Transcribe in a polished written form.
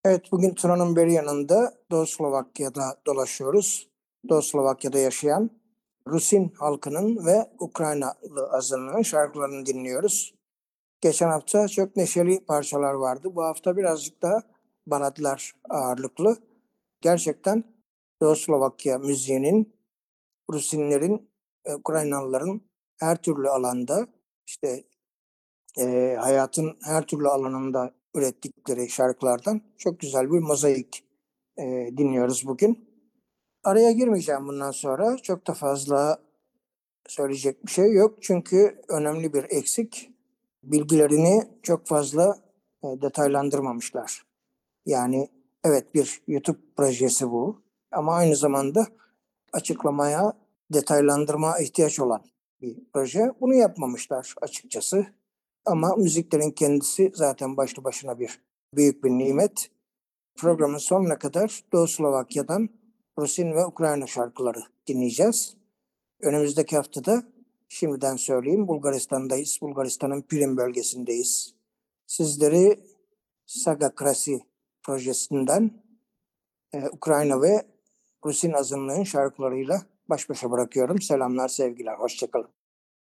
Evet, bugün Tuna'nın beri yanında Doğu Slovakya'da dolaşıyoruz. Doğu Slovakya'da yaşayan Rusin halkının ve Ukraynalı azınlığın şarkılarını dinliyoruz. Geçen hafta çok neşeli parçalar vardı. Bu hafta birazcık daha baladlar ağırlıklı. Gerçekten Doğu Slovakya müziğinin, Rusinlerin, Ukraynalıların her türlü alanda işte hayatın her türlü alanında ürettikleri şarkılardan çok güzel bir mozaik dinliyoruz bugün. Araya girmeyeceğim bundan sonra. Çok da fazla söyleyecek bir şey yok. Çünkü önemli bir eksik. Bilgilerini çok fazla detaylandırmamışlar. Yani evet, bir YouTube projesi bu. Ama aynı zamanda açıklamaya, detaylandırma ihtiyaç olan bir proje. Bunu yapmamışlar açıkçası. Ama müziklerin kendisi zaten başlı başına bir büyük bir nimet. Programın sonuna kadar Doğu Slovakya'dan Rusin ve Ukrayna şarkıları dinleyeceğiz. Önümüzdeki haftada şimdiden söyleyeyim, Bulgaristan'dayız. Bulgaristan'ın Pirin bölgesindeyiz. Sizleri Saga Krasi projesinden Ukrayna ve Rusin azınlığın şarkılarıyla baş başa bırakıyorum. Selamlar, sevgiler, hoşçakalın.